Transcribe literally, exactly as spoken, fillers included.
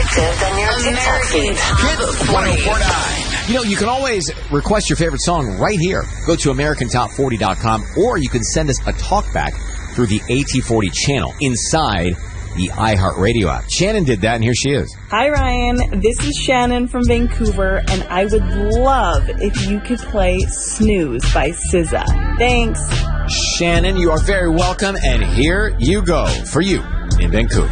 active than your TikTok feed. Hit one oh four point nine. You know, you can always request your favorite song right here. Go to American Top forty dot com, or you can send us a talkback through the A T forty channel inside the iHeartRadio app. Shannon did that, and here she is. Hi, Ryan. This is Shannon from Vancouver, and I would love if you could play Snooze by S Z A. Thanks. Shannon, you are very welcome, and here you go for you in Vancouver.